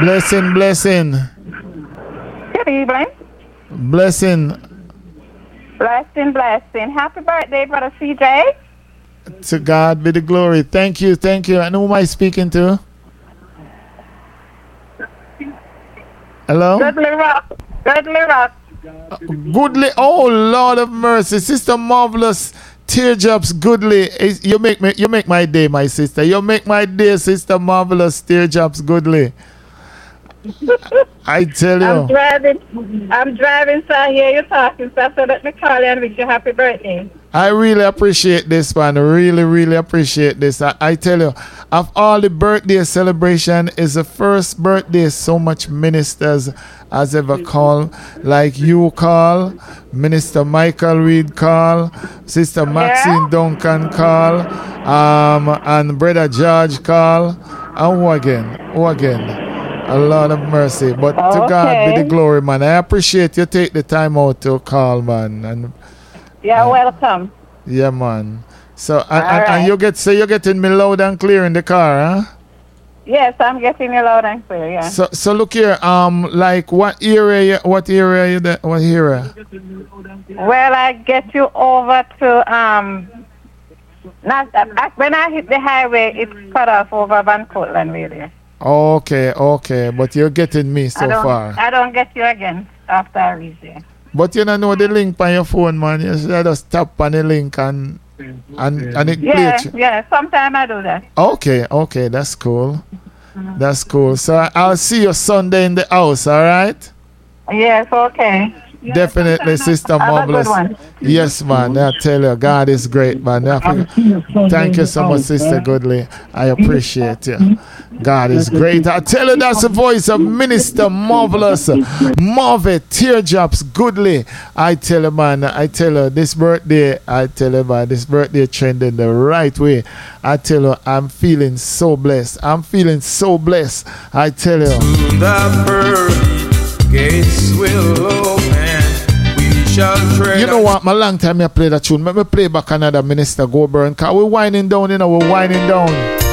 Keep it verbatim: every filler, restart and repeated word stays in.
Blessing, blessing. Good evening. Blessing. Blessing, blessing. Happy birthday, Brother C J. To God be the glory. Thank you, thank you. And who am I speaking to? Hello? Goodly Rock. Goodly Rock. Uh, goodly. Oh, Lord of mercy. Sister Marvelous Teardrops Goodly. You make me you make my day, my sister. You make my day, Sister Marvelous Teardrops Goodly. I tell you. I'm driving. I'm driving, so I hear you talking, so I said let me call you and wish you happy birthday. I really appreciate this, man. Really, really appreciate this. I, I tell you, of all the birthday celebration, is the first birthday so much ministers has ever called. Like you call, Minister Michael Reed call, Sister Maxine yeah. Duncan call, um, and Brother George call. And who again? Who again? A lot of mercy. But okay. To God be the glory, man. I appreciate you take the time out to call, man. And You're uh, welcome. Yeah, man. So, and, and, and you get, so you're getting me loud and clear in the car, huh? Yes, I'm getting you loud and clear, yeah. So, so look here, um, like what area, what area, you the, what area? Well, I get you over to, um, not, uh, when I hit the highway, it's cut off over Van Cortlandt, really. Okay, okay, but you're getting me so I far. I don't get you again after I reach there. But you don't know the link on your phone, man. You should just tap on the link and and, and it yeah, plays. Yeah, sometimes I do that. Okay, okay, that's cool. Mm-hmm. That's cool. So I'll see you Sunday in the house, all right? Yes, okay. Definitely, Sister Marvelous. Yes, man. I tell you, God is great, man. Thank you so much, Sister Goodly. I appreciate you. God is great. I tell you, that's the voice of Minister Marvelous, Marvel Teardrops Goodly. I tell you, man. I tell you, this birthday, I tell you, man, this birthday trending the right way. I tell you, I'm feeling so blessed. I'm feeling so blessed. I tell you. The birth gates will open. You know what, my long time I play that tune. Let me play back another Minister Go Burn. Cause we're winding down, you know, we're winding down.